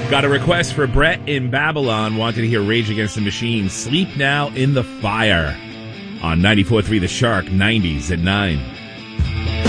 Got a request for Brett in Babylon. Wanted to hear Rage Against the Machine. Sleep Now in the Fire on 94.3 The Shark, 90s at 9.